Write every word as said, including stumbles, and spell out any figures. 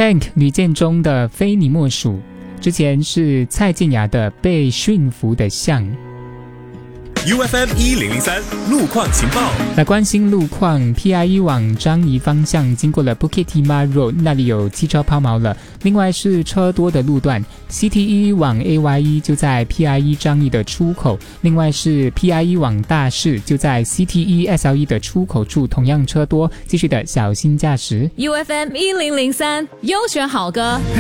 Tank 吕建中的非你莫属，之前是蔡健雅的被驯服的象。 U F M 一零零三路况情报， 来关心路况 ，P I E 往樟宜方向经过了 Bukit Timah Road， 那里有汽车抛锚了。另外是车多的路段 ，C T E 往 A Y E 就在 P I E 樟宜的出口，另外是 P I E 往大士就在 C T E S L E 的出口处，同样车多，继续的小心驾驶。 U F M 一零零三优选好歌。